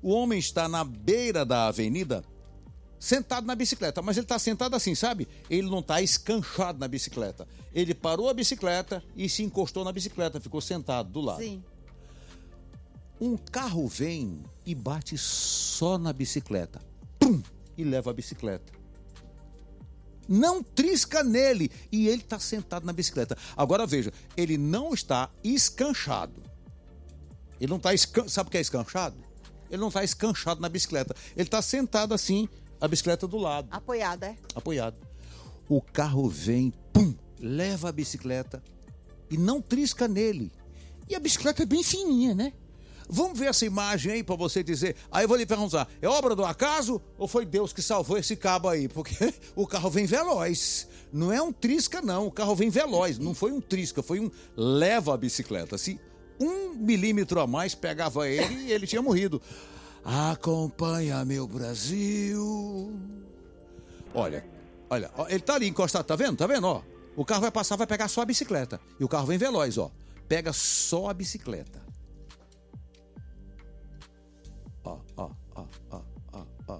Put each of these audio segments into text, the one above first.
O homem está na beira da avenida, sentado na bicicleta, mas ele está sentado assim, sabe? Ele não está escanchado na bicicleta. Ele parou a bicicleta e se encostou na bicicleta, ficou sentado do lado. Sim. Um carro vem e bate só na bicicleta. Pum! E leva a bicicleta. Não trisca nele. E ele está sentado na bicicleta. Agora veja, ele não está escanchado. Ele não está Sabe o que é escanchado? Ele não está escanchado na bicicleta. Ele está sentado assim, a bicicleta do lado. Apoiada, é? Apoiado. O carro vem, pum, leva a bicicleta e não trisca nele. E a bicicleta é bem fininha, né? Vamos ver essa imagem aí pra você dizer. Aí eu vou lhe perguntar, é obra do acaso ou foi Deus que salvou esse cabo aí? Porque o carro vem veloz. Não é um trisca, não. O carro vem veloz. Não foi um trisca, foi um leva a bicicleta. Se 1 milímetro a mais pegava ele e ele tinha morrido. Acompanha, meu Brasil. Olha, ó, ele tá ali encostado, tá vendo? Tá vendo, ó? O carro vai passar, vai pegar só a bicicleta. E o carro vem veloz, ó. Pega só a bicicleta. Ó.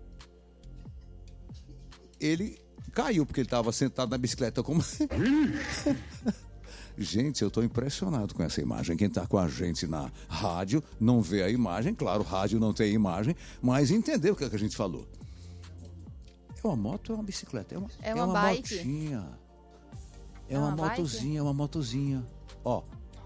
Ele caiu porque ele estava sentado na bicicleta como... Gente, eu estou impressionado com essa imagem. Quem está com a gente na rádio não vê a imagem. Claro, rádio não tem imagem, mas entendeu o que a gente falou. É uma moto ou é uma bicicleta? É uma bike. Motinha. É uma motozinha, é uma motozinha. Ó.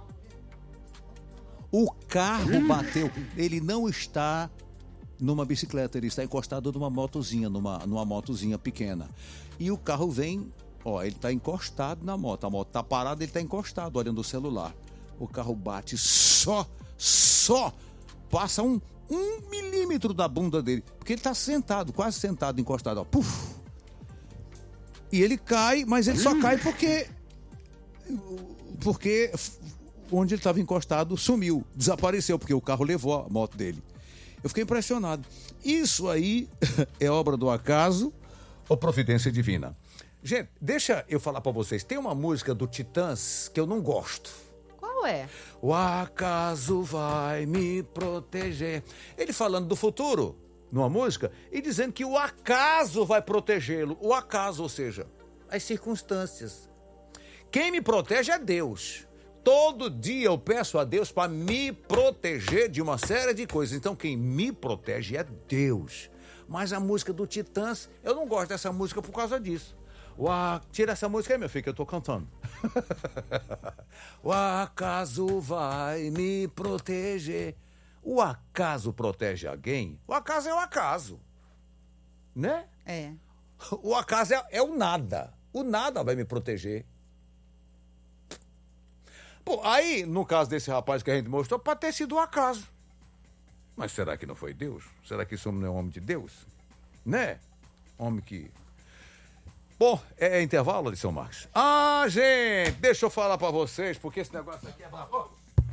O carro bateu. Ele não está numa bicicleta, ele está encostado numa motozinha, numa motozinha pequena. E o carro vem, ó, ele está encostado na moto. A moto está parada, ele está encostado, olhando o celular. O carro bate só passa um milímetro da bunda dele, porque ele está sentado, quase sentado, encostado, ó. Puf! E ele cai, mas ele só cai porque onde ele estava encostado sumiu, desapareceu, porque o carro levou a moto dele. Eu fiquei impressionado. Isso aí é obra do acaso ou providência divina? Gente, deixa eu falar pra vocês. Tem uma música do Titãs que eu não gosto. Qual é? O acaso vai me proteger. Ele falando do futuro, numa música, e dizendo que o acaso vai protegê-lo. O acaso, ou seja, as circunstâncias. Quem me protege é Deus. Todo dia eu peço a Deus para me proteger de uma série de coisas. Então quem me protege é Deus. Mas a música do Titãs, eu não gosto dessa música por causa disso. Tira essa música aí, meu filho, que eu tô cantando. O acaso vai me proteger. O acaso protege alguém? O acaso é o acaso. Né? É. O acaso é o nada. O nada vai me proteger. Pô, aí, no caso desse rapaz que a gente mostrou, pode ter sido o acaso. Mas será que não foi Deus? Será que esse homem não é um homem de Deus? Né? Homem que... Bom, é intervalo, Alisson Marques? Ah, gente, deixa eu falar pra vocês, porque esse negócio aqui é bravo.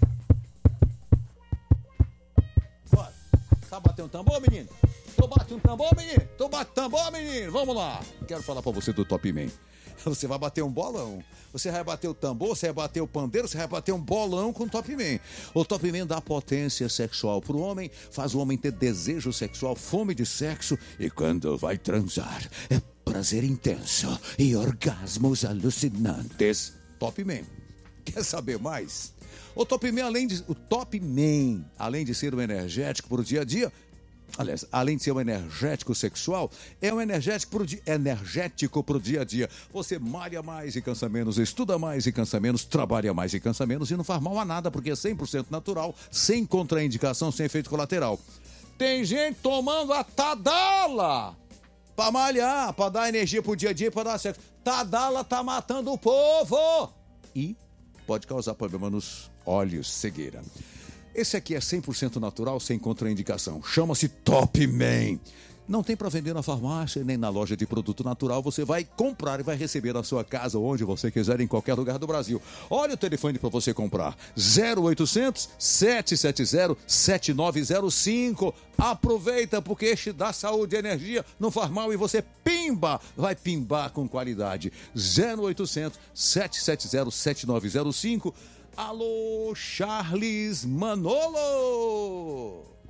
Bora. Tá batendo tambor, menino? Tô batendo tambor, menino? Tô batendo tambor, menino? Vamos lá. Quero falar pra você do Top Man. Você vai bater um bolão. Você vai bater o tambor, você vai bater o pandeiro, você vai bater um bolão com o Top Man. O Top Man dá potência sexual pro homem, faz o homem ter desejo sexual, fome de sexo, e quando vai transar, é prazer intenso e orgasmos alucinantes. Top Man. Quer saber mais? O Top Man, além de ser um energético pro dia a dia, aliás, além de ser um energético sexual, é um energético pro dia a dia. Você malha mais e cansa menos, estuda mais e cansa menos, trabalha mais e cansa menos e não faz mal a nada, porque é 100% natural, sem contraindicação, sem efeito colateral. Tem gente tomando a Tadala pra malhar, pra dar energia pro dia a dia, pra dar sexo. Tadala tá matando o povo! E pode causar problema nos olhos, cegueira. Esse aqui é 100% natural, sem contraindicação. Chama-se Top Man. Não tem para vender na farmácia, nem na loja de produto natural. Você vai comprar e vai receber na sua casa, onde você quiser, em qualquer lugar do Brasil. Olha o telefone para você comprar. 0800 770 7905. Aproveita, porque este dá saúde e energia, não faz mal e você pimba, vai pimbar com qualidade. 0800 770 7905. Alô, Charles Manolo!